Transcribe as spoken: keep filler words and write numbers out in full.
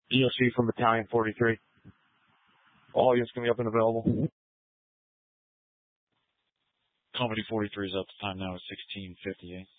E O C from Battalion forty-three. All units can be up and available. Company forty-three is up. The time now is sixteen fifty-eight.